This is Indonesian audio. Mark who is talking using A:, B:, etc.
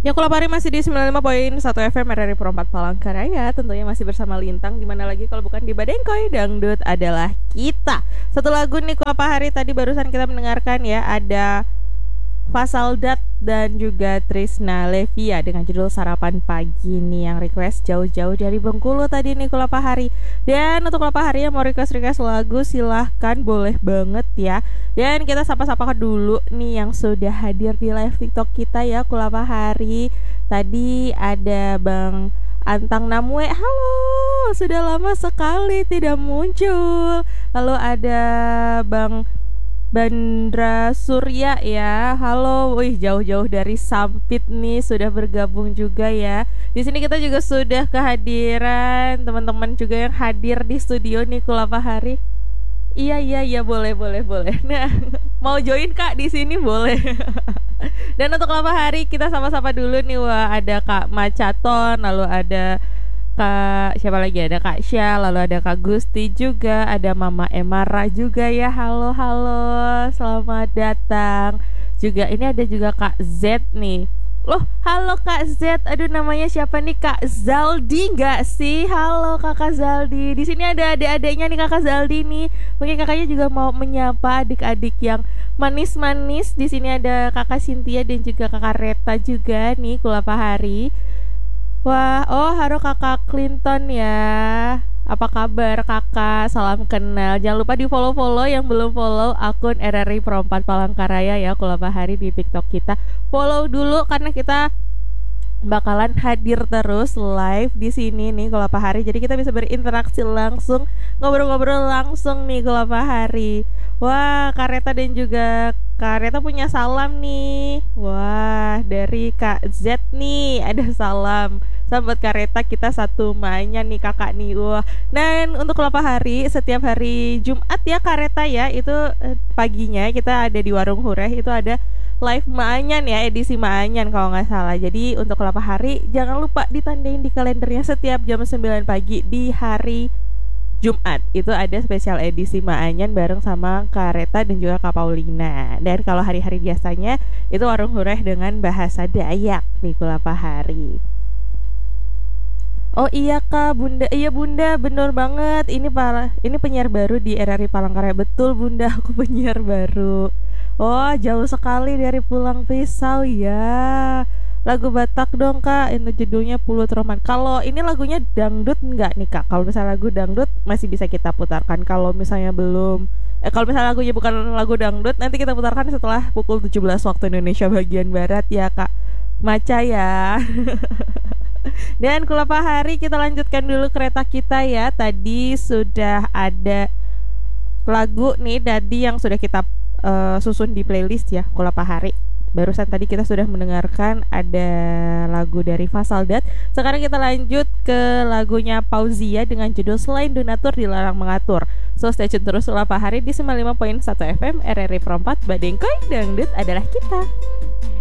A: Ya Kulapari masih di 95,1 FM RRI Perempat Palangkaraya. Tentunya masih bersama Lintang. Dimana lagi kalau bukan di Badengkoy, dangdut adalah kita. Satu lagu nih Kulapari, tadi barusan kita mendengarkan ya. Ada Fasaldat dan juga Trisna Levia dengan judul Sarapan Pagi nih, yang request jauh-jauh dari Bengkulu tadi nih Kulapahari. Dan untuk Kulapahari yang mau request lagu silahkan, boleh banget ya. Dan kita sapa-sapa dulu nih yang sudah hadir di live TikTok kita ya Kulapahari. Tadi ada Bang Antang Namwe, halo, sudah lama sekali tidak muncul. Lalu ada Bang Bandra Surya ya, halo, wih jauh-jauh dari Sampit nih sudah bergabung juga ya. Di sini kita juga sudah kehadiran teman-teman juga yang hadir di studio nih Kulapahari. Iya iya iya, boleh boleh boleh. Nah, mau join Kak di sini boleh. Dan untuk Kulapahari kita sama-sama dulu nih, wah ada Kak Macaton, lalu ada Kak siapa lagi, ada Kak Syah, lalu ada Kak Gusti juga, ada Mama Emara juga ya. Halo halo, selamat datang. Juga ini ada juga Kak Z nih. Loh, halo Kak Z. Aduh, namanya siapa nih, Kak Zaldi nggak sih? Halo Kakak Zaldi. Di sini ada adik-adiknya nih Kakak Zaldi nih. Mungkin kakaknya juga mau menyapa adik-adik yang manis-manis. Di sini ada Kakak Cynthia dan juga Kakak Reta juga nih Kulapahari. Wah, oh halo Kakak Clinton ya. Apa kabar Kakak? Salam kenal. Jangan lupa di follow-follow yang belum follow akun RRI Perempat Palangkaraya ya Kulapahari di TikTok kita. Follow dulu karena kita bakalan hadir terus live di sini nih Kulapahari. Jadi kita bisa berinteraksi langsung, ngobrol-ngobrol langsung nih Kulapahari. Wah, Kareta dan juga Kareta punya salam nih. Wah, dari Kak Z nih ada salam. Sahabat Kareta, kita satu mainnya nih kakak nih. Wah. Dan untuk Kulapahari setiap hari Jumat ya Kareta ya, itu paginya kita ada di Warung Hureh, itu ada live Maanyan ya, edisi Maanyan kalau nggak salah. Jadi untuk Kulapahari jangan lupa ditandain di kalendernya setiap jam 9 pagi di hari Jumat. Itu ada spesial edisi Maanyan bareng sama Kareta dan juga Kak Paulina. Dan kalau hari-hari biasanya itu Warung Hureh dengan bahasa Dayak nih Kulapahari. Oh iya Kak, Bunda. Iya Bunda, bener banget. Ini penyiar baru di RRI Palangkaraya. Betul Bunda, aku penyiar baru. Oh, jauh sekali dari Pulang Pisau ya. Lagu Batak dong Kak, ini judulnya Pulut Roman. Kalau ini lagunya dangdut enggak nih Kak? Kalau misalnya lagu dangdut masih bisa kita putarkan. Kalau misalnya belum, kalau misalnya lagunya bukan lagu dangdut, nanti kita putarkan setelah pukul 17 waktu Indonesia bagian Barat ya Kak. Maca ya. Dan Kulapahari, kita lanjutkan dulu kereta kita ya. Tadi sudah ada lagu nih tadi yang sudah kita susun di playlist ya Kulapahari. Barusan tadi kita sudah mendengarkan ada lagu dari Fasaldat. Sekarang kita lanjut ke lagunya Pauzia dengan judul Selain Donatur Dilarang Mengatur. So stay tune terus Kulapahari di 95,1 FM RRI Perempat, Badengkoy, dangdut adalah kita.